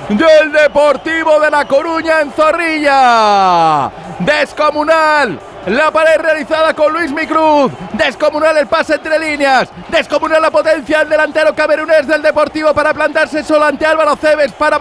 del Deportivo de La Coruña en Zorrilla. Descomunal la pared realizada con Luismi Cruz, descomunal el pase entre líneas, descomunal la potencia del delantero camerunés del Deportivo para plantarse solo ante Álvaro Cebes para